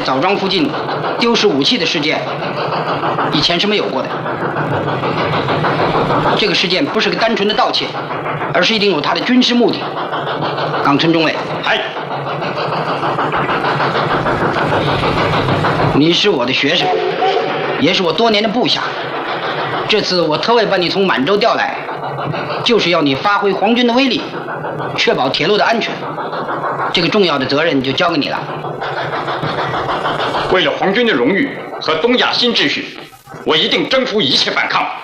枣庄附近丢失武器的事件，以前是没有过的。这个事件不是个单纯的盗窃，而是一定有它的军事目的。冈村中尉， 嗨， 你是我的学生，也是我多年的部下。这次我特为把你从满洲调来，就是要你发挥皇军的威力，确保铁路的安全。这个重要的责任就交给你了。 为了皇军的荣誉和东亚新秩序，我一定征服一切反抗。